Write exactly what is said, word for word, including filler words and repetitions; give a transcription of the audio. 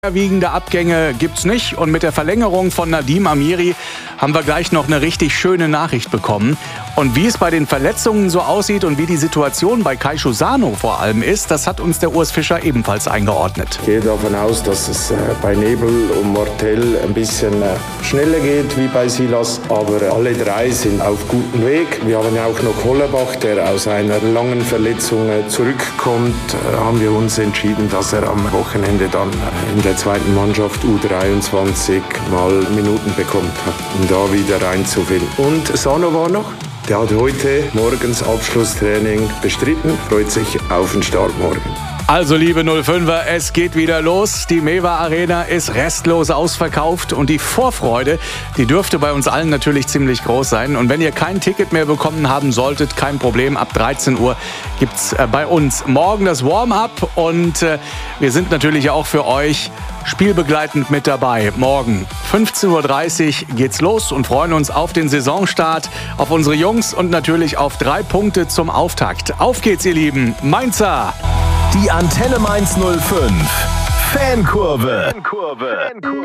Wiegende Abgänge gibt's nicht und mit der Verlängerung von Nadim Amiri haben wir gleich noch eine richtig schöne Nachricht bekommen. Und wie es bei den Verletzungen so aussieht und wie die Situation bei Kaisho Sano vor allem ist, das hat uns der Urs Fischer ebenfalls eingeordnet. Ich gehe davon aus, dass es äh, bei Nebel und Mortel ein bisschen äh, schneller geht wie bei Silas, aber alle drei sind auf gutem Weg. Wir haben auch noch Hollerbach, der aus einer langen Verletzung äh, zurückkommt. Äh, haben wir uns entschieden, dass er am Wochenende dann äh, in der zweiten Mannschaft U dreiundzwanzig mal Minuten bekommt, um da wieder reinzufinden. Und Sano war noch. Der hat heute morgens Abschlusstraining bestritten, freut sich auf den Start morgen. Also liebe null fünfer, es geht wieder los. Die Mewa Arena ist restlos ausverkauft und die Vorfreude, die dürfte bei uns allen natürlich ziemlich groß sein. Und wenn ihr kein Ticket mehr bekommen haben solltet, kein Problem, ab dreizehn Uhr gibt's bei uns morgen das Warm-up und äh, wir sind natürlich auch für euch spielbegleitend mit dabei. Morgen fünfzehn Uhr dreißig geht's los und freuen uns auf den Saisonstart, auf unsere Jungs und natürlich auf drei Punkte zum Auftakt. Auf geht's, ihr Lieben, Mainzer! Die Antenne Mainz null fünf Fankurve. Fankurve.